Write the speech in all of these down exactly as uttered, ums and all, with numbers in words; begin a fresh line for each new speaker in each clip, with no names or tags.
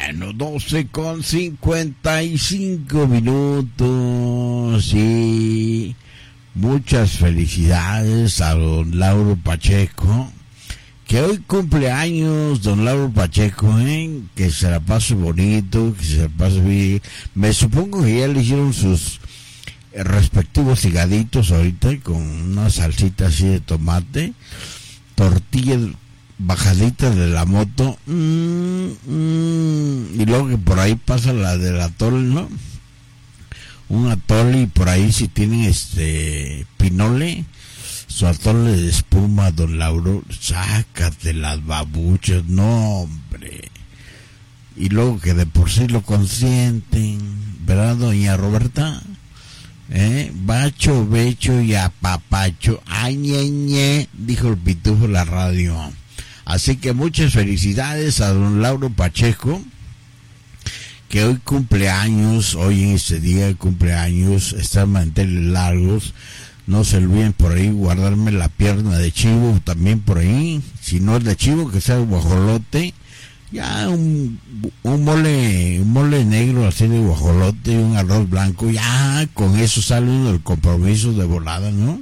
Bueno, doce con cincuenta y cinco minutos y muchas felicidades a don Lauro Pacheco, que hoy cumple años don Lauro Pacheco, ¿eh? Que se la pase bonito, que se la pase bien. Me supongo que ya le hicieron sus respectivos higaditos ahorita con una salsita así de tomate, tortillas bajaditas de la moto, mm, mm, y luego que por ahí pasa la del atole, ¿no? Un atole, y por ahí si tienen este pinole, su atole de espuma, don Lauro, sácate las babuchas, no hombre. Y luego que de por sí lo consienten, ¿verdad, doña Roberta? ¿Eh? Bacho, becho y apapacho, ay, ñe, ñe, dijo el pitufo en la radio. Así que muchas felicidades a don Lauro Pacheco, que hoy cumple años, hoy en este día de cumpleaños, están manteles largos. No se olviden por ahí guardarme la pierna de chivo también por ahí, si no es de chivo que sea de guajolote, ya un, un mole, un mole negro así de guajolote y un arroz blanco, ya con eso sale uno del compromiso de volada, ¿no?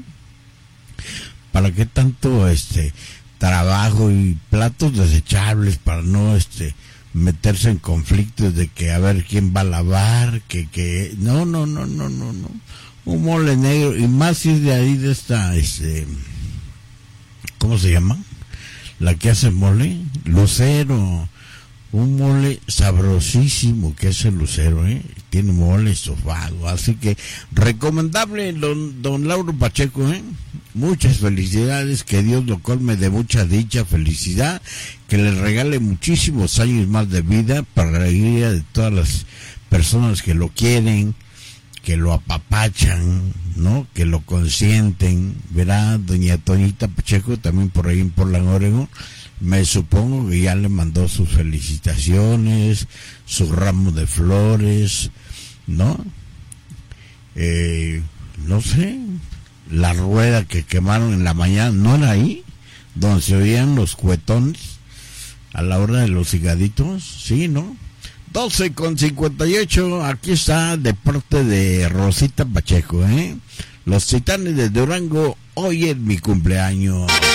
¿Para qué tanto este trabajo y platos desechables para no este meterse en conflictos de que a ver quién va a lavar, que que no, no, no, no, no, no. Un mole negro, y más si es de ahí de esta este ¿cómo se llama? La que hace mole, Lucero. Un mole sabrosísimo que es el Lucero, ¿eh? Tiene mole estofado, así que recomendable don, don Lauro Pacheco, ¿eh? Muchas felicidades, que Dios lo colme de mucha dicha, felicidad, que le regale muchísimos años más de vida para la alegría de todas las personas que lo quieren, que lo apapachan, ¿no? Que lo consienten, verá doña Toñita Pacheco también por ahí en Portland, Oregon. Me supongo que ya le mandó sus felicitaciones, su ramo de flores, ¿no? Eh, no sé, la rueda que quemaron en la mañana, ¿no era ahí? Donde se oían los cuetones a la hora de los higaditos, sí, ¿no? doce con cincuenta y ocho, aquí está de parte de Rosita Pacheco, ¿eh? Los Titanes de Durango, hoy es mi cumpleaños.